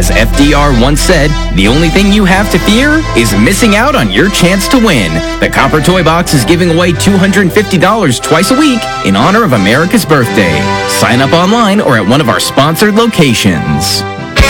As FDR once said, the only thing you have to fear is missing out on your chance to win. The Copper Toy Box is giving away $250 twice a week in honor of America's birthday. Sign up online or at one of our sponsored locations.